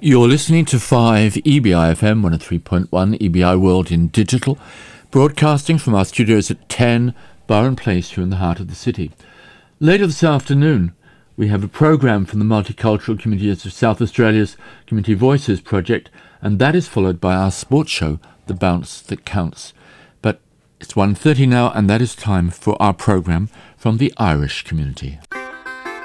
You're listening to 5 EBI FM 103.1 EBI World in Digital, broadcasting from our studios at 10 Byron Place here in the heart of the city. Later this afternoon, we have a programme from the Multicultural Communities of South Australia's Community Voices project, and that is followed by our sports show, The Bounce That Counts. But it's 1:30 now, and that is time for our programme from the Irish community.